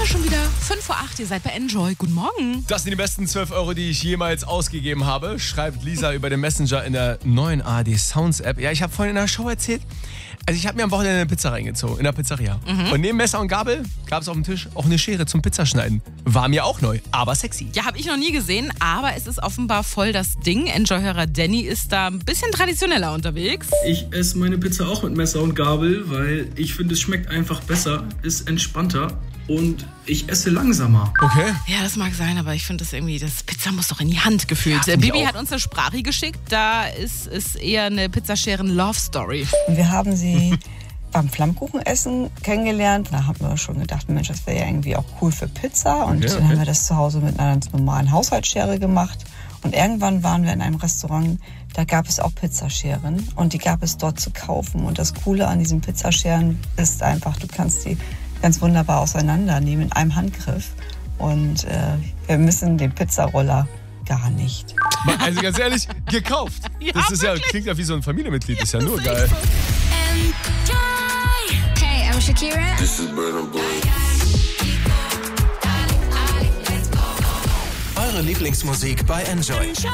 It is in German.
es schon wieder 5:08 Uhr, ihr seid bei Enjoy. Guten Morgen. Das sind die besten 12 Euro, die ich jemals ausgegeben habe, schreibt Lisa über den Messenger in der neuen ARD Sounds App. Ja, ich habe vorhin in der Show erzählt, also ich habe mir am Wochenende eine Pizza reingezogen, in der Pizzeria. Und neben Messer und Gabel gab es auf dem Tisch auch eine Schere zum Pizzaschneiden. War mir auch neu, aber sexy. Ja, habe ich noch nie gesehen, aber es ist offenbar voll das Ding. Enjoy-Hörer Danny ist da ein bisschen traditioneller unterwegs. Ich esse meine Pizza auch mit Messer und Gabel, weil ich finde, es schmeckt einfach besser, ist entspannter und ich esse langsamer. Okay. Ja, das mag sein, aber ich finde das irgendwie, das Pizza muss doch in die Hand gefühlt. Ja, Bibi auch. hat uns eine Sprache geschickt, da ist eher eine Pizzascheren-Love-Story. Wir haben sie beim Flammkuchenessen kennengelernt. Da haben wir schon gedacht, Mensch, das wäre ja irgendwie auch cool für Pizza. Und Okay, dann haben wir das zu Hause mit einer ganz normalen Haushaltsschere gemacht. Und irgendwann waren wir in einem Restaurant, da gab es auch Pizzascheren. Und die gab es dort zu kaufen. Und das Coole an diesen Pizzascheren ist einfach, du kannst die ganz wunderbar auseinandernehmen in einem Handgriff. Und wir müssen den Pizzaroller gar nicht. Also ganz ehrlich, gekauft. Ja, Das ist wirklich. klingt ja wie so ein Familienmitglied, ist ja nur das ist geil. echt so. Hey, I'm Shakira. This is Burna Boy. Eure Lieblingsmusik bei Enjoy.